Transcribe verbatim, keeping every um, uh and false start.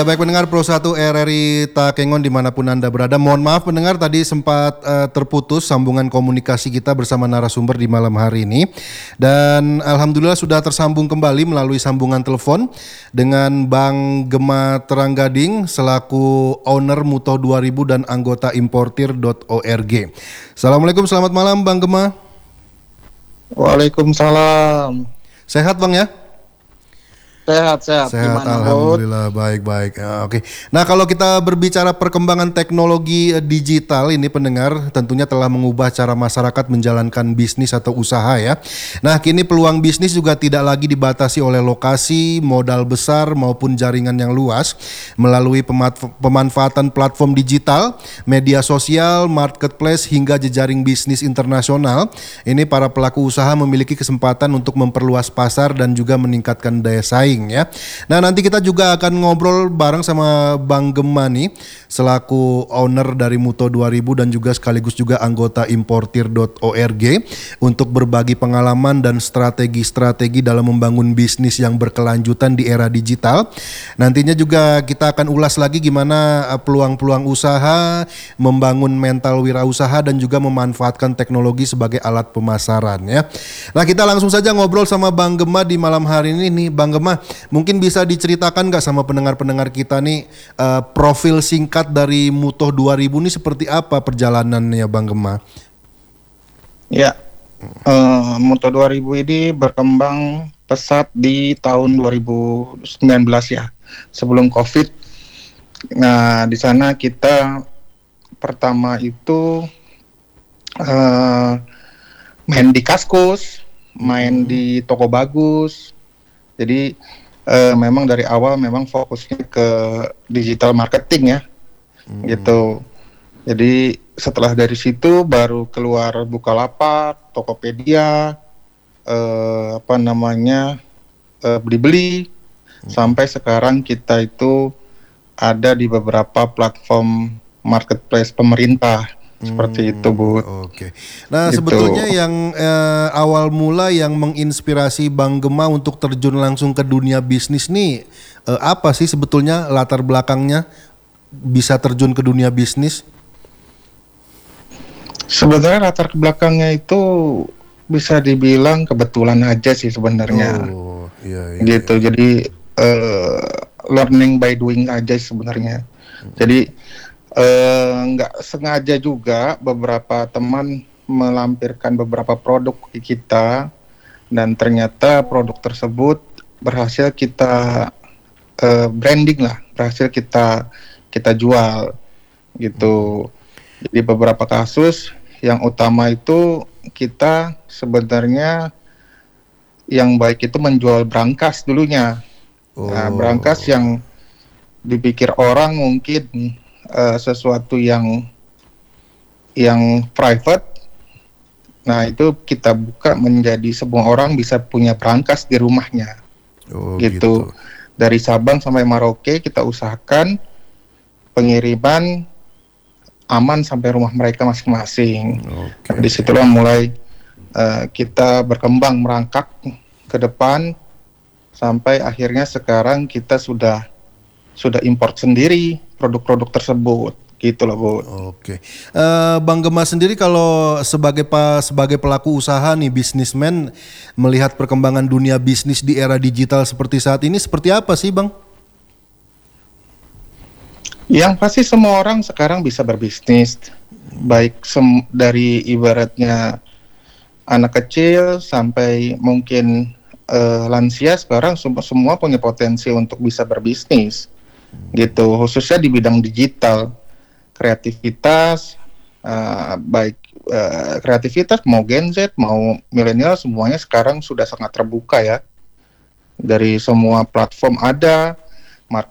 Ya baik pendengar Pro satu R R I Takengon dimanapun Anda berada. Mohon maaf pendengar tadi sempat uh, terputus sambungan komunikasi kita bersama narasumber di malam hari ini. Dan Alhamdulillah sudah tersambung kembali melalui sambungan telepon dengan Bang Gema Teranggading selaku owner Mutoh dua ribu dan anggota importir dot org. Assalamualaikum, selamat malam Bang Gema. Waalaikumsalam. Sehat Bang ya? Sehat, sehat. Sehat, Gimana, alhamdulillah, baik-baik. Ya, oke. Nah, kalau kita berbicara perkembangan teknologi digital ini pendengar tentunya telah mengubah cara masyarakat menjalankan bisnis atau usaha ya. Nah, kini peluang bisnis juga tidak lagi dibatasi oleh lokasi, modal besar maupun jaringan yang luas melalui pemanfaatan platform digital, media sosial, marketplace hingga jejaring bisnis internasional. Ini para pelaku usaha memiliki kesempatan untuk memperluas pasar dan juga meningkatkan daya saing ya. Nah, nanti kita juga akan ngobrol bareng sama Bang Gema nih selaku owner dari Mutoh dua ribu dan juga sekaligus juga anggota importir dot org untuk berbagi pengalaman dan strategi-strategi dalam membangun bisnis yang berkelanjutan di era digital. Nantinya juga kita akan ulas lagi gimana peluang-peluang usaha, membangun mental wirausaha dan juga memanfaatkan teknologi sebagai alat pemasaran ya. Nah, kita langsung saja ngobrol sama Bang Gema di malam hari ini nih. Bang Gema, mungkin bisa diceritakan nggak sama pendengar-pendengar kita nih uh, profil singkat dari Mutoh dua ribu ini seperti apa perjalanannya Bang Gema? Ya, uh, Mutoh dua ribu ini berkembang pesat di tahun dua ribu sembilan belas ya, sebelum COVID. Nah, di sana kita pertama itu uh, main di Kaskus, main di toko bagus. Jadi uh, memang dari awal memang fokusnya ke digital marketing ya, hmm. gitu. Jadi setelah dari situ baru keluar Bukalapak, Tokopedia, uh, apa namanya uh, Blibli, hmm. sampai sekarang kita itu ada di beberapa platform marketplace pemerintah. Seperti hmm, itu, Bu. Oke. Okay. Nah, gitu. Sebetulnya yang eh, awal mula yang menginspirasi Bang Gema untuk terjun langsung ke dunia bisnis nih eh, apa sih sebetulnya latar belakangnya bisa terjun ke dunia bisnis? Sebenarnya latar belakangnya itu bisa dibilang kebetulan aja sih sebenarnya. Oh, iya, iya. Gitu. Iya. Jadi uh, learning by doing aja sebenarnya. Hmm. Jadi nggak uh, sengaja juga beberapa teman melampirkan beberapa produk ke kita dan ternyata produk tersebut berhasil kita uh, branding lah, berhasil kita kita jual gitu. Jadi beberapa kasus yang utama itu kita sebenarnya yang baik itu menjual brankas dulunya. Oh. Nah, brankas yang dipikir orang mungkin Uh, sesuatu yang yang private. Nah, itu kita buka menjadi semua orang bisa punya brankas di rumahnya. Oh, gitu. gitu. Dari Sabang sampai Merauke kita usahakan pengiriman aman sampai rumah mereka masing-masing. Okay. Nah, disitulah mulai uh, kita berkembang merangkak ke depan sampai akhirnya sekarang kita sudah sudah import sendiri produk-produk tersebut, gitu loh, Bu. Oke, uh, Bang Gema sendiri kalau sebagai pa, sebagai pelaku usaha nih, bisnismen, melihat perkembangan dunia bisnis di era digital seperti saat ini, seperti apa sih, Bang? Yang pasti semua orang sekarang bisa berbisnis, baik sem- dari ibaratnya anak kecil sampai mungkin uh, lansia sekarang semua semua punya potensi untuk bisa berbisnis. Gitu, khususnya di bidang digital, kreativitas, uh, baik uh, kreativitas mau Gen Z mau milenial semuanya sekarang sudah sangat terbuka ya, dari semua platform ada,